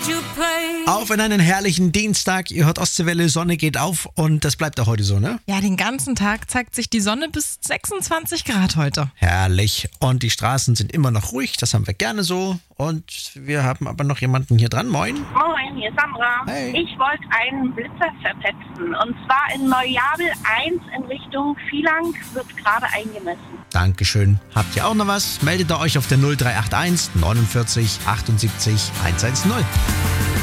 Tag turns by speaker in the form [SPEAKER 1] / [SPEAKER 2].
[SPEAKER 1] Auf in einen herrlichen Dienstag. Ihr hört Ostseewelle, Sonne geht auf und das bleibt auch heute so, ne?
[SPEAKER 2] Ja, den ganzen Tag zeigt sich die Sonne bis 26 Grad heute.
[SPEAKER 1] Herrlich. Und die Straßen sind immer noch ruhig, das haben wir gerne so. Und wir haben aber noch jemanden hier dran. Moin.
[SPEAKER 3] Moin, hier ist Sandra.
[SPEAKER 1] Hey.
[SPEAKER 3] Ich wollte einen Blitzer verpetzen. Und zwar in Neujabel 1 in Richtung Vielang wird gerade eingemessen.
[SPEAKER 1] Dankeschön. Habt ihr auch noch was? Meldet ihr euch auf der 0381 49 78 110.